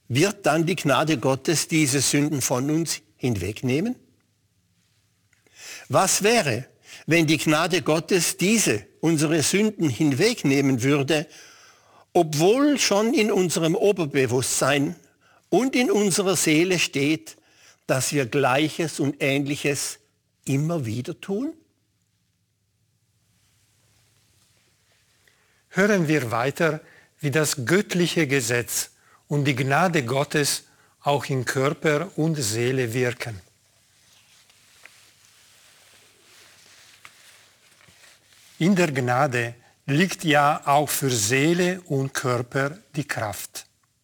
wird dann die Gnade Gottes diese Sünden von uns hinwegnehmen? Was wäre, wenn die Gnade Gottes unsere Sünden hinwegnehmen würde, obwohl schon in unserem Oberbewusstsein und in unserer Seele steht, dass wir Gleiches und Ähnliches immer wieder tun? Hören wir weiter, wie das göttliche Gesetz und die Gnade Gottes auch in Körper und Seele wirken. In der Gnade liegt ja auch für Seele und Körper die Kraft.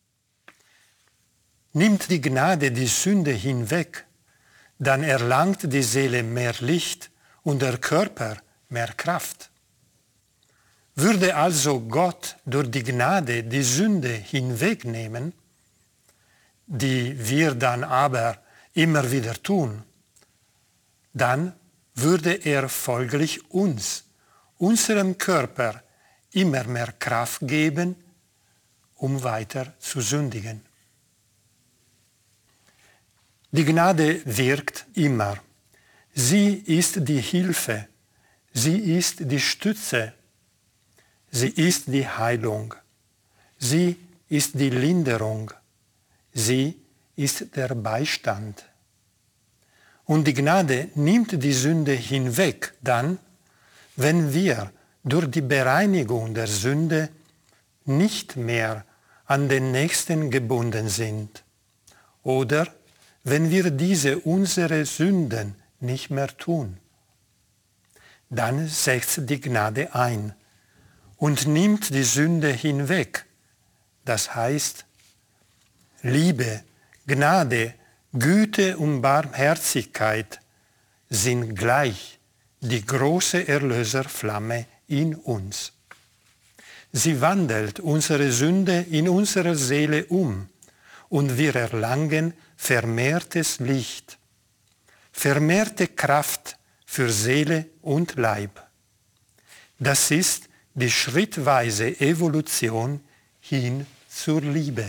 Nimmt die Gnade die Sünde hinweg, dann erlangt die Seele mehr Licht und der Körper mehr Kraft. Würde also Gott durch die Gnade die Sünde hinwegnehmen, die wir dann aber immer wieder tun, dann würde er folglich unserem Körper immer mehr Kraft geben, um weiter zu sündigen. Die Gnade wirkt immer. Sie ist die Hilfe, sie ist die Stütze, sie ist die Heilung, sie ist die Linderung, sie ist der Beistand. Und die Gnade nimmt die Sünde hinweg dann, wenn wir durch die Bereinigung der Sünde nicht mehr an den Nächsten gebunden sind oder wenn wir unsere Sünden nicht mehr tun. Dann setzt die Gnade ein und nimmt die Sünde hinweg. Das heißt, Liebe, Gnade, Güte und Barmherzigkeit sind gleich die große Erlöserflamme in uns. Sie wandelt unsere Sünde in unserer Seele um und wir erlangen vermehrtes Licht, vermehrte Kraft für Seele und Leib. Das ist die schrittweise Evolution hin zur Liebe.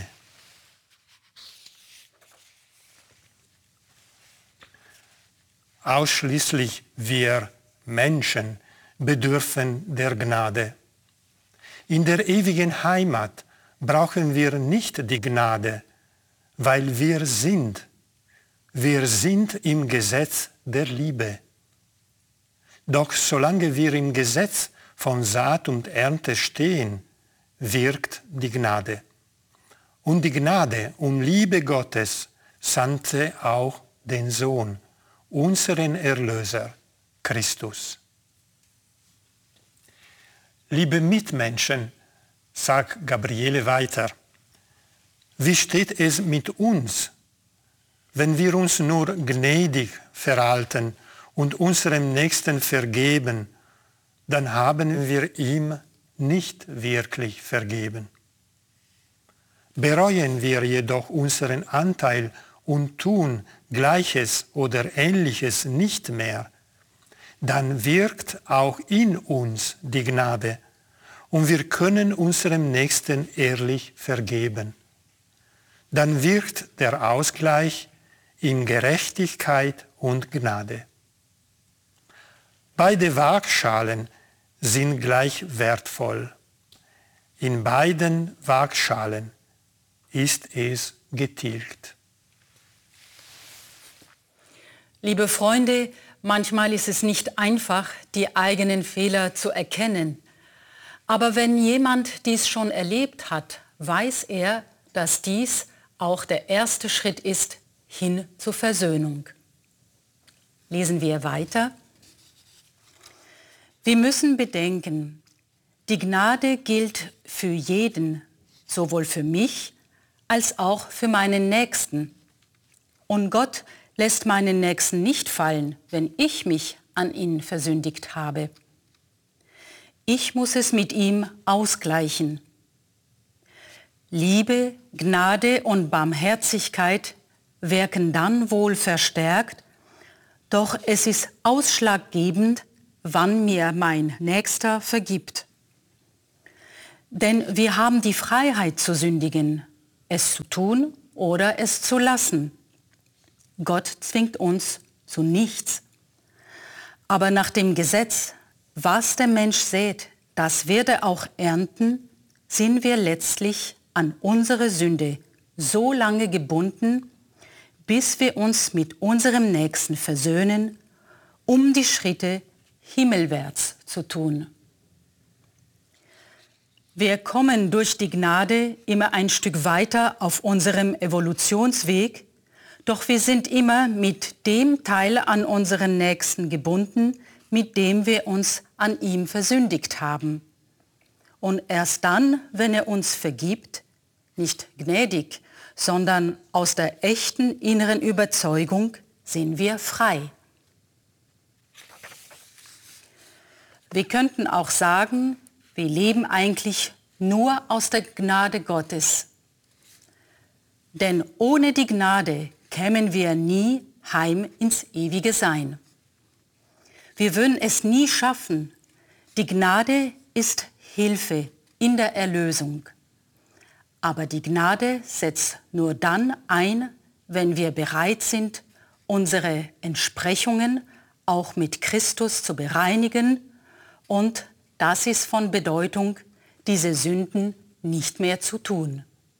Ausschließlich wir Menschen bedürfen der Gnade. In der ewigen Heimat brauchen wir nicht die Gnade, weil wir sind. Wir sind im Gesetz der Liebe. Doch solange wir im Gesetz von Saat und Ernte stehen, wirkt die Gnade. Und die Gnade und Liebe Gottes sandte auch den Sohn, unseren Erlöser, Christus. Liebe Mitmenschen, sagt Gabriele weiter, wie steht es mit uns, wenn wir uns nur gnädig verhalten und unserem Nächsten vergeben, dann haben wir ihm nicht wirklich vergeben. Bereuen wir jedoch unseren Anteil und tun Gleiches oder Ähnliches nicht mehr, dann wirkt auch in uns die Gnade und wir können unserem Nächsten ehrlich vergeben. Dann wirkt der Ausgleich in Gerechtigkeit und Gnade. Beide Waagschalen sind gleich wertvoll. In beiden Waagschalen ist es getilgt. Liebe Freunde, manchmal ist es nicht einfach, die eigenen Fehler zu erkennen. Aber wenn jemand dies schon erlebt hat, weiß er, dass dies auch der erste Schritt ist hin zur Versöhnung. Lesen wir weiter. Wir müssen bedenken, die Gnade gilt für jeden, sowohl für mich als auch für meinen Nächsten. Und Gott lässt meinen Nächsten nicht fallen, wenn ich mich an ihn versündigt habe. Ich muss es mit ihm ausgleichen. Liebe, Gnade und Barmherzigkeit wirken dann wohl verstärkt, doch es ist ausschlaggebend, wann mir mein Nächster vergibt. Denn wir haben die Freiheit zu sündigen, es zu tun oder es zu lassen. Gott zwingt uns zu nichts. Aber nach dem Gesetz, was der Mensch sät, das wird er auch ernten, sind wir letztlich an unsere Sünde so lange gebunden, bis wir uns mit unserem Nächsten versöhnen, um die Schritte himmelwärts zu tun. Wir kommen durch die Gnade immer ein Stück weiter auf unserem Evolutionsweg, doch wir sind immer mit dem Teil an unseren Nächsten gebunden, mit dem wir uns an ihm versündigt haben. Und erst dann, wenn er uns vergibt, nicht gnädig, sondern aus der echten inneren Überzeugung, sind wir frei. Wir könnten auch sagen, wir leben eigentlich nur aus der Gnade Gottes. Denn ohne die Gnade kämen wir nie heim ins ewige Sein. Wir würden es nie schaffen. Die Gnade ist Hilfe in der Erlösung. Aber die Gnade setzt nur dann ein, wenn wir bereit sind, unsere Entsprechungen auch mit Christus zu bereinigen. Und das ist von Bedeutung, diese Sünden nicht mehr zu tun.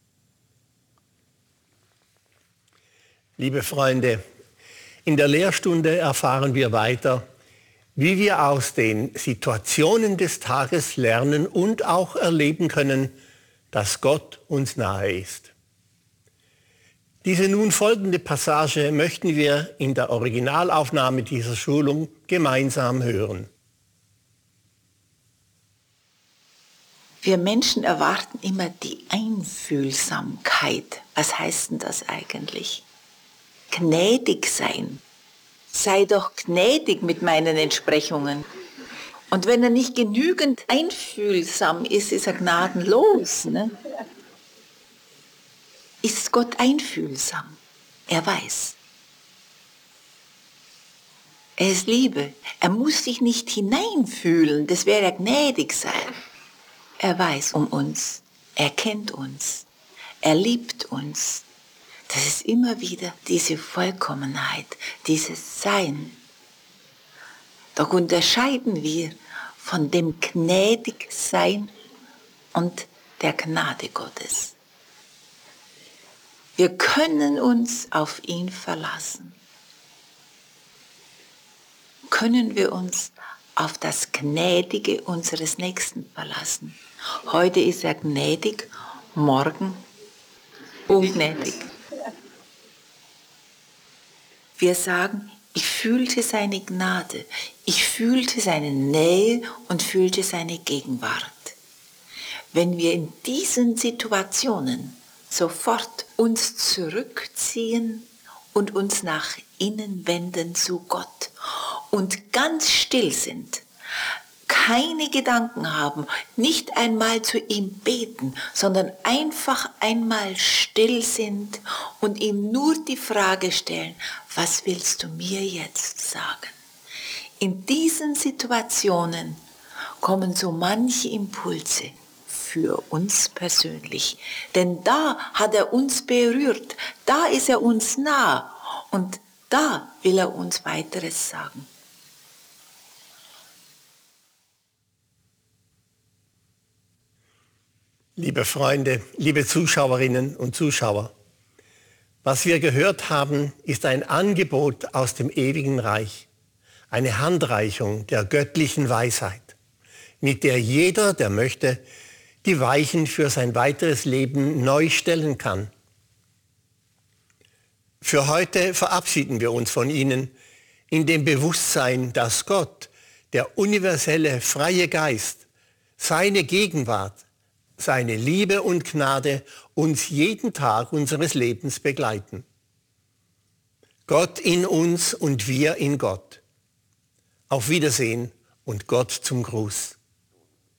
Liebe Freunde, in der Lehrstunde erfahren wir weiter, wie wir aus den Situationen des Tages lernen und auch erleben können, dass Gott uns nahe ist. Diese nun folgende Passage möchten wir in der Originalaufnahme dieser Schulung gemeinsam hören. Wir Menschen erwarten immer die Einfühlsamkeit. Was heißt denn das eigentlich? Gnädig sein. Sei doch gnädig mit meinen Entsprechungen. Und wenn er nicht genügend einfühlsam ist, ist er gnadenlos. Ne? Ist Gott einfühlsam? Er weiß. Er ist Liebe. Er muss sich nicht hineinfühlen, das wäre gnädig sein. Er weiß um uns, er kennt uns, er liebt uns. Das ist immer wieder diese Vollkommenheit, dieses Sein. Doch unterscheiden wir von dem Gnädigsein und der Gnade Gottes. Wir können uns auf ihn verlassen. Können wir uns auf das Gnädige unseres Nächsten verlassen. Heute ist er gnädig, morgen ungnädig. Wir sagen, ich fühlte seine Gnade, ich fühlte seine Nähe und fühlte seine Gegenwart. Wenn wir in diesen Situationen sofort uns zurückziehen und uns nach innen wenden zu Gott und ganz still sind, keine Gedanken haben, nicht einmal zu ihm beten, sondern einfach einmal still sind und ihm nur die Frage stellen, was willst du mir jetzt sagen? In diesen Situationen kommen so manche Impulse für uns persönlich, denn da hat er uns berührt, da ist er uns nah und da will er uns weiteres sagen. Liebe Freunde, liebe Zuschauerinnen und Zuschauer, was wir gehört haben, ist ein Angebot aus dem ewigen Reich, eine Handreichung der göttlichen Weisheit, mit der jeder, der möchte, die Weichen für sein weiteres Leben neu stellen kann. Für heute verabschieden wir uns von Ihnen in dem Bewusstsein, dass Gott, der universelle freie Geist, seine Gegenwart, seine Liebe und Gnade uns jeden Tag unseres Lebens begleiten. Gott in uns und wir in Gott. Auf Wiedersehen und Gott zum Gruß.